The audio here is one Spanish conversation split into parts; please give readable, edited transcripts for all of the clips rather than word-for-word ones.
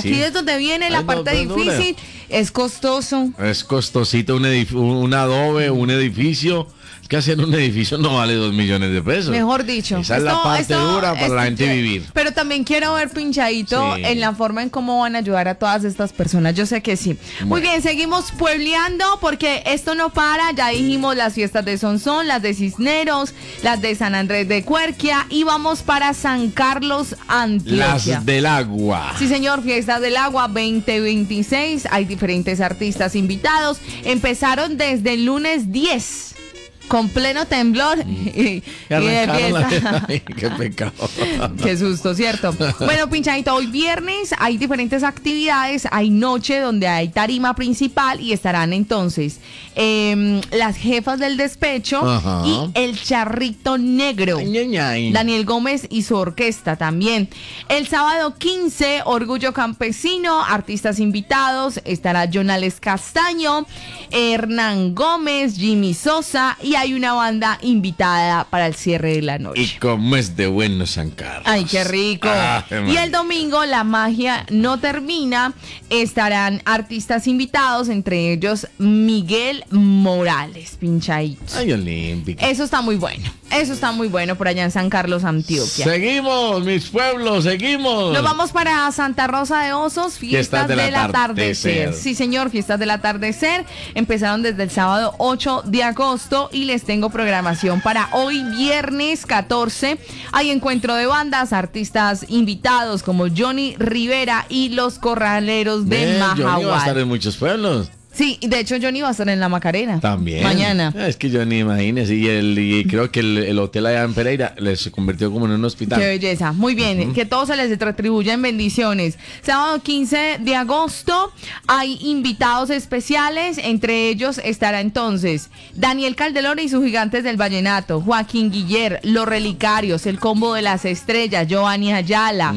aquí sí. es donde viene la Ay, no, parte pues, difícil. Es costoso. Es costosito un adobe, un edificio. Es que hacer un edificio no vale 2 millones de pesos. Mejor dicho. Esa es la parte dura para la gente vivir. Pero también quiero ver pinchadito Sí. en la forma en cómo van a ayudar a todas estas personas. Yo sé que sí. Muy bien, seguimos puebleando porque esto no para. Ya dijimos las fiestas de Sonsón, las de Cisneros, las de San Andrés de Cuerquia y vamos para San Carlos, Antioquia. Las del agua. Sí, señor, Fiestas del Agua 2026. Hay diferentes artistas invitados. Empezaron desde el lunes 10. Con pleno temblor y de fiesta. Ay, qué pecado. Qué susto, ¿cierto? Bueno, pinchadito, hoy viernes hay diferentes actividades. Hay noche donde hay tarima principal y estarán entonces las jefas del despecho. Ajá. Y el charrito negro. Ay. Daniel Gómez y su orquesta también. El sábado 15, Orgullo Campesino, artistas invitados. Estará Jonales Castaño, Hernán Gómez, Jimmy Sosa y hay una banda invitada para el cierre de la noche. Y como es de bueno San Carlos. Ay, qué rico. Y el domingo la magia no termina. Estarán artistas invitados, entre ellos Miguel Morales, pinchaditos. Ay, olímpico. Eso está muy bueno. Eso está muy bueno por allá en San Carlos, Antioquia. Seguimos, mis pueblos, seguimos. Nos vamos para Santa Rosa de Osos, fiestas del atardecer. Sí, señor, fiestas del atardecer. Empezaron desde el sábado 8 de agosto y les tengo programación para hoy, viernes 14. Hay encuentro de bandas, artistas invitados como Johnny Rivera y los Corraleros de Johnny va a estar Majagual. en muchos pueblos. Sí, de hecho Johnny va a estar en la Macarena. También. Mañana. Es que Johnny, imagínese, y creo que el hotel allá en Pereira se convirtió como en un hospital. Qué belleza. Muy bien, que todo se les retribuya en bendiciones. Sábado 15 de agosto hay invitados especiales. Entre ellos estará entonces Daniel Calderón y sus Gigantes del Vallenato, Joaquín Guiller, Los Relicarios, el Combo de las Estrellas, Giovanni Ayala.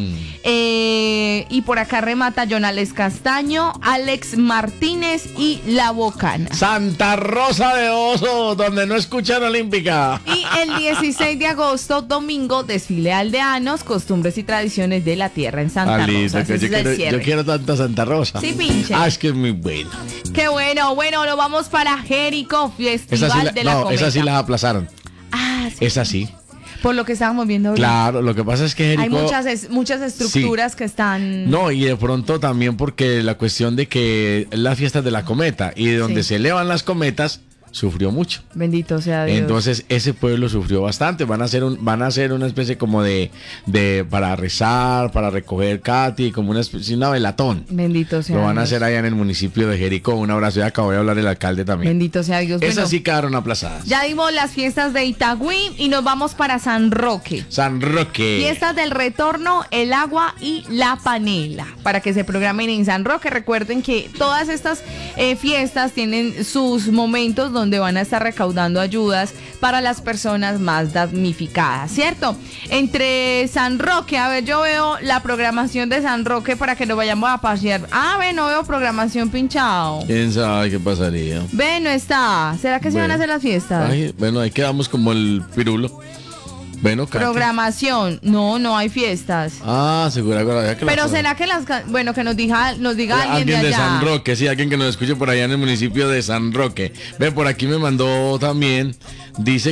Y por acá remata Jonales Castaño, Alex Martínez y La Bocana. Santa Rosa de Osos, donde no escuchan Olímpica. Y el 16 de agosto, domingo, desfile aldeanos, costumbres y tradiciones de la tierra en Santa Rosa. Que Ese es el cierre. yo quiero tanta Santa Rosa. Sí, pinche. Es que es muy bueno. Qué bueno. Bueno, lo vamos para Jericó, Festival de la Cometa. Esa sí las aplazaron. Ah, sí. Esa sí. Por lo que estábamos viendo ahorita. Claro, lo que pasa es que Jericó... Hay muchas estructuras que están... No, y de pronto también porque la cuestión de que las fiestas de la cometa y de donde se elevan las cometas sufrió mucho. Bendito sea Dios. Entonces ese pueblo sufrió bastante. Van a hacer una especie como de para rezar, para recoger Katy, como una especie, una velatón. Bendito sea Lo van a Dios. hacer allá en el municipio de Jericó. Un abrazo, ya acabo de hablar el alcalde también. Bendito sea Dios. Esas Bueno, sí quedaron aplazadas. ya dimos las fiestas de Itagüí y nos vamos para San Roque. San Roque. Fiestas del retorno, el agua y la panela. Para que se programen en San Roque. Recuerden que todas estas fiestas tienen sus momentos donde van a estar recaudando ayudas para las personas más damnificadas, ¿cierto? Entre San Roque, a ver, yo veo la programación de San Roque para que nos vayamos a pasear. No veo programación pinchado. ¿Quién sabe qué pasaría? Ve, no está. ¿Será que se van a hacer las fiestas? Bueno, ahí quedamos como el pirulo. Bueno, Katy. Programación. No hay fiestas. Seguro. Pero será que que nos diga alguien de allá. De San Roque, sí, alguien que nos escuche por allá en el municipio de San Roque. Ve, por aquí me mandó también, dice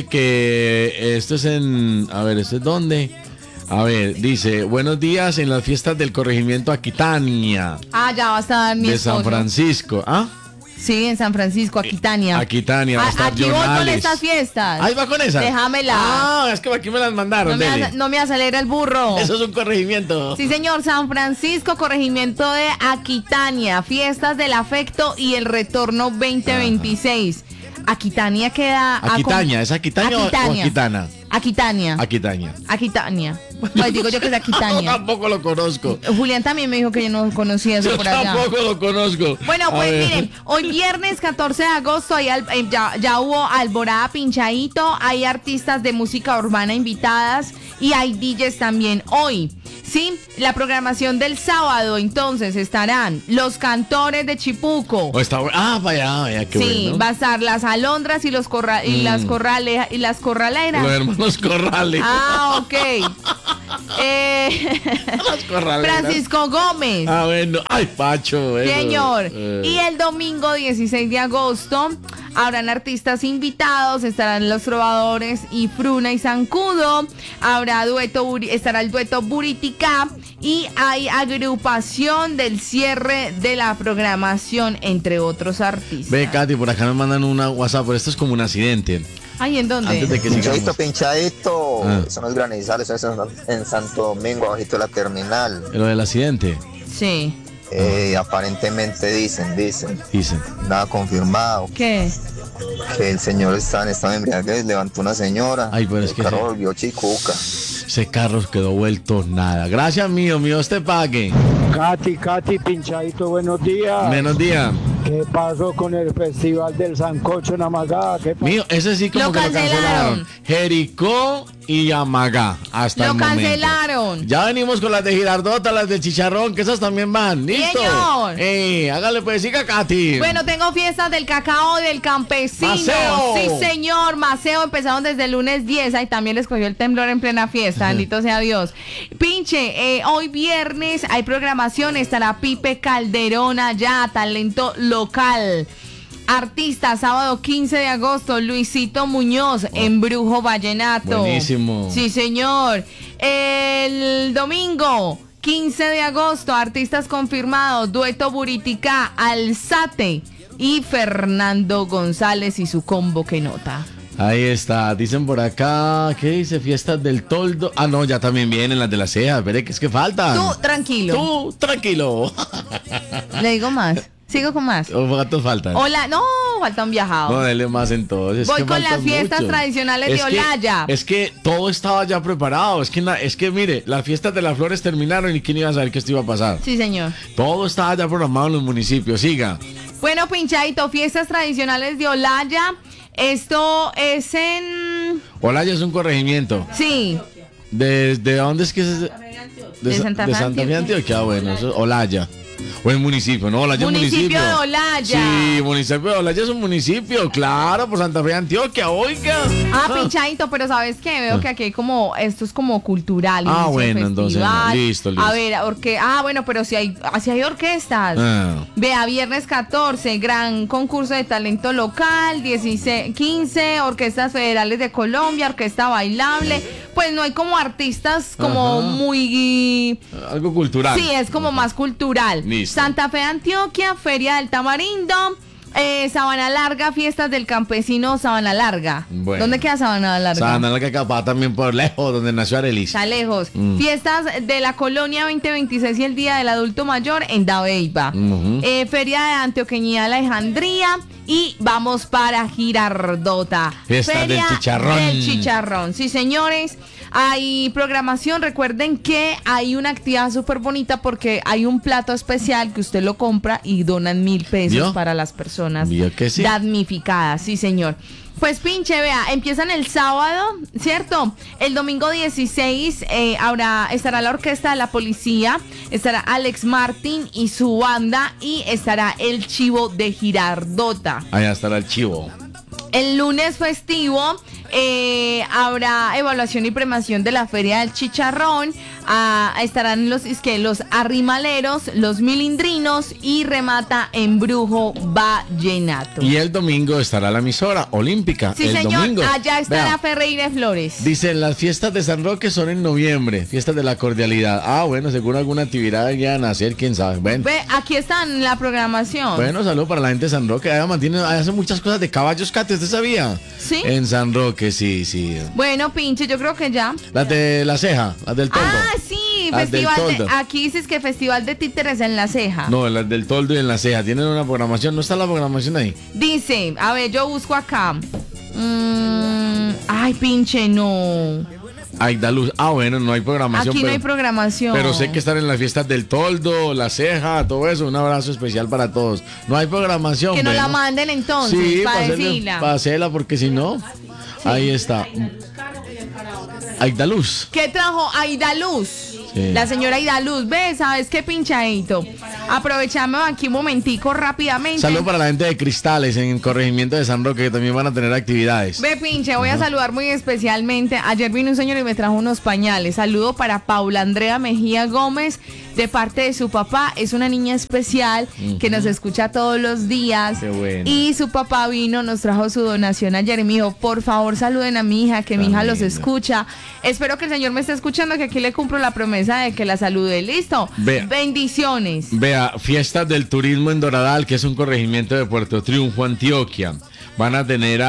que esto es ¿esto es dónde? A ver, dice, buenos días en las fiestas del corregimiento Aquitania. Ya va a estar mi de esposo. San Francisco. Sí, en San Francisco, Aquitania. Aquitania, va a estar aquí voy con Jonales. estas fiestas. Ahí va con esa. Déjamela. Es que aquí me las mandaron. No me acelera el burro. Eso es un corregimiento. Sí, señor, San Francisco, corregimiento de Aquitania, fiestas del afecto y el retorno 2026. Aquitania queda... Aquitania, ¿es Aquitania o Aquitana? Aquitania. Aquitania. Pues digo yo que es Aquitania. Yo tampoco lo conozco. Julián también me dijo que yo no conocía eso por allá. Yo tampoco lo conozco. Bueno, pues miren, hoy viernes 14 de agosto ya hubo alborada pinchadito, hay artistas de música urbana invitadas y hay DJs también hoy. Sí, la programación del sábado entonces estarán los Cantores de Chipuco. Vaya, qué bueno. Sí, va a estar las Alondras y las Corraleras. Los hermanos Corrales. Ok. Las corraleras. Francisco Gómez. Ah, bueno. Ay, Pacho. Bueno. Señor. Y el domingo 16 de agosto habrán artistas invitados, estarán Los Trovadores y Fruna y Zancudo, estará el dueto Buritica y hay agrupación del cierre de la programación, entre otros artistas. Ve, Katy, por acá nos mandan una WhatsApp, pero esto es como un accidente. Ay, ¿en dónde? Antes de que sigamos. Pinchadito. Son los granizales, eso es en Santo Domingo, abajito de la terminal. Lo del accidente. Sí. Aparentemente dicen, nada confirmado, ¿Qué? que el señor estaba en estado de embriaguez, levantó una señora, Ay, pero es el que carro volvió chicuca. Ese carro quedó vuelto nada. Gracias, mío, te pague. Katy, pinchadito, buenos días. Menos día. ¿Qué pasó con el festival del Sancocho en Amagá? ¿Qué pasó? Mío, ese sí como Lo que cancelaron. lo cancelaron. Jericó y Amagá hasta Lo el momento. cancelaron. Ya venimos con las de Girardota, las de Chicharrón, que esas también van. ¿Listo? Señor. Hágale pues, siga Katy. Bueno, tengo fiestas del cacao del campesino. Maceo. Sí, señor, Maceo. Empezaron desde el lunes 10. Ahí también les cogió el temblor en plena fiesta. Bendito sea Dios. Pinche, hoy viernes hay programación. Estará Pipe Calderón allá, talento local. Artista, sábado 15 de agosto, Luisito Muñoz, Embrujo Vallenato. Buenísimo. Sí, señor. El domingo 15 de agosto, artistas confirmados, dueto Buritica, Alzate y Fernando González y su combo que nota. Ahí está, dicen por acá, ¿qué dice? Fiestas del toldo. Ah, no, ya también vienen las de la ceja, veré que es que faltan. Tú, tranquilo. Tú, tranquilo. Le digo más. Sigo con más. ¿Cuántos faltan? Hola, no, falta un viajado. No, dele más entonces. Voy que con las faltan fiestas mucho. tradicionales de Olaya. Es que todo estaba ya preparado. Es que mire, las fiestas de las flores terminaron y quién iba a saber que esto iba a pasar. Sí, señor. Todo estaba ya programado en los municipios. Siga. Bueno, pinchadito, fiestas tradicionales de Olaya. Esto es en... Olaya es un corregimiento. Sí. ¿De dónde es que es? De Santa Fe, Santa Fe, Antioquia. Bueno, eso es Olaya. O el municipio, ¿no? Olaya es Municipio de Olaya. Sí, municipio de Olaya es un municipio, claro, por Santa Fe, Antioquia, oiga. Pinchadito, pero ¿sabes qué? Veo que aquí hay como, esto es como cultural. Ah, inicio bueno, entonces, festival. listo. A ver, bueno, pero si hay orquestas. Ah. Vea, viernes 14, gran concurso de talento local, 15, orquestas federales de Colombia, orquesta bailable. Pues no hay como artistas como muy... Algo cultural. Sí, es como más cultural. Listo. Santa Fe, Antioquia, Feria del Tamarindo, Sabana Larga, fiestas del campesino Sabana Larga. Bueno. ¿Dónde queda Sabana Larga? Sabana Larga capaz también por lejos, donde nació Arelis. Está lejos. Fiestas de la Colonia 2026 y el Día del Adulto Mayor en Dabeiba. Feria de Antioqueñía Alejandría. Y vamos para Girardota. Fiesta Feria del Chicharrón. Del Chicharrón, sí, señores. Hay programación. Recuerden que hay una actividad súper bonita porque hay un plato especial que usted lo compra y donan 1,000 pesos ¿Vio? para las personas ¿Vio que sí? damnificadas. Sí, señor. Pues pinche, vea, empiezan el sábado, ¿cierto? El domingo 16 estará la orquesta de la policía, estará Alex Martín y su banda y estará el Chivo de Girardota. Allá estará el chivo. El lunes festivo habrá evaluación y premiación de la Feria del Chicharrón. Estarán los arrimaleros, los milindrinos y remata Embrujo Vallenato. Y el domingo estará la emisora olímpica. Sí, el señor, domingo. allá estará Vea, Ferreira Flores. dicen, las fiestas de San Roque son en noviembre, fiestas de la cordialidad. Ah, bueno, seguro alguna actividad ya van a hacer, quién sabe. Bueno, Ve, aquí está en la programación. bueno, saludo para la gente de San Roque. Hace muchas cosas de caballos, Katy, ¿usted sabía? ¿Sí? En San Roque, sí. Bueno, pinche, yo creo que ya. Las de la ceja, las del toldo. Sí, Las del toldo. aquí dices que Festival de Títeres en la Ceja. No, las del toldo y en la ceja. Tienen una programación. ¿No está la programación ahí? Dice, a ver, yo busco acá. Ay, pinche, no. Ay, da luz. Ah, bueno, no hay programación. Aquí no hay programación. Pero sé que están en las fiestas del toldo, la ceja, todo eso. Un abrazo especial para todos. No hay programación. Que nos la bueno. manden entonces, Sí, para decirla. para hacerla, porque si no, ahí está. Aidaluz. ¿Qué trajo Aidaluz? Sí. La señora Aidaluz. Ve, ¿sabes qué, pinchadito? Aprovechamos aquí un momentico rápidamente. Saludos para la gente de Cristales en el corregimiento de San Roque, que también van a tener actividades. Ve, pinche, voy a saludar muy especialmente. Ayer vino un señor y me trajo unos pañales. Saludo para Paula Andrea Mejía Gómez, de parte de su papá. Es una niña especial que nos escucha todos los días. Qué bueno. Y su papá vino, nos trajo su donación ayer y me dijo, por favor saluden a mi hija, que mi hija los escucha. Espero que el señor me esté escuchando, que aquí le cumplo la promesa de que la salude. ¿Listo? Vea. Bendiciones. Vea, fiestas del turismo en Doradal, que es un corregimiento de Puerto Triunfo, Antioquia. Van a tener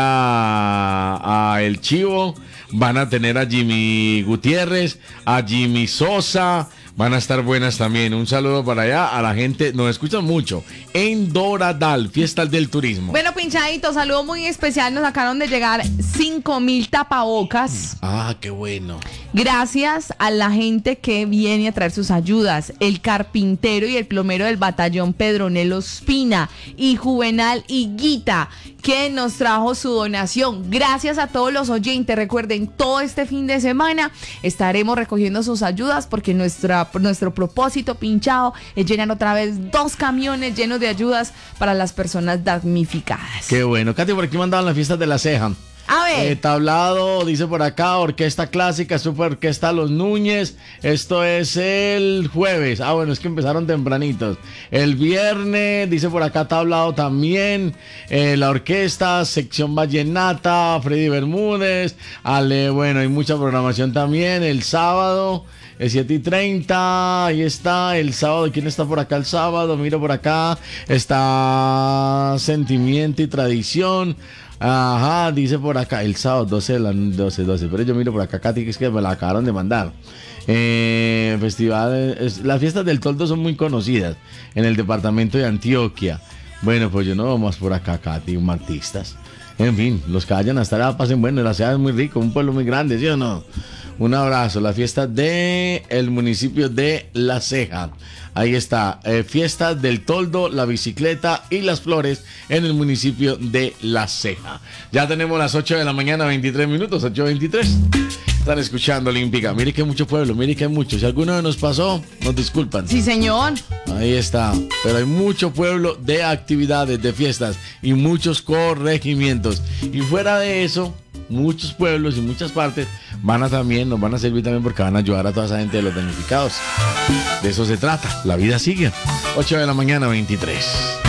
a El Chivo, van a tener a Jimmy Gutiérrez, a Jimmy Sosa. Van a estar buenas también. Un saludo para allá a la gente. Nos escuchan mucho. En Doradal, fiestas del turismo. Bueno, pinchadito, saludo muy especial. Nos acabaron de llegar 5,000 tapabocas. Ah, qué bueno. Gracias a la gente que viene a traer sus ayudas. El carpintero y el plomero del batallón Pedronel Ospina y Juvenal Higuita, que nos trajo su donación. Gracias a todos los oyentes. Recuerden, todo este fin de semana estaremos recogiendo sus ayudas porque nuestro propósito, pinchado, es llenar otra vez 2 camiones llenos de ayudas para las personas damnificadas. Qué bueno. Katy, por aquí mandaban las fiestas de la ceja. A ver. Tablado, dice por acá, orquesta clásica, super orquesta Los Núñez. Esto es el jueves. Ah, bueno, es que empezaron tempranitos. El viernes, dice por acá, tablado también. La orquesta, sección vallenata, Freddy Bermúdez. Ale, bueno, hay mucha programación también. El sábado, 7:30. Ahí está, el sábado. ¿Quién está por acá el sábado? Miro por acá. Está Sentimiento y Tradición. Ajá, dice por acá, el sábado 12, pero yo miro por acá, Katy, que es que me la acabaron de mandar. Las fiestas del Toldo son muy conocidas en el departamento de Antioquia. Bueno, pues yo no vamos por acá, Katy, artistas. En fin, los que vayan a estar, pasen bueno, la ciudad es muy rico, un pueblo muy grande, ¿sí o no? Un abrazo, la fiesta del municipio de La Ceja. Ahí está, fiestas del Toldo, la bicicleta y las flores en el municipio de La Ceja. Ya tenemos las 8 de la mañana, 23 minutos, 8:23. Están escuchando Olímpica. Mire que hay mucho pueblo, mire que hay mucho. Si alguno nos pasó, nos disculpan. Sí, señor. Ahí está. Pero hay mucho pueblo de actividades, de fiestas y muchos corregimientos. Y fuera de eso, muchos pueblos y muchas partes nos van a servir también porque van a ayudar a toda esa gente de los damnificados. De eso se trata. La vida sigue. 8 de la mañana, 23.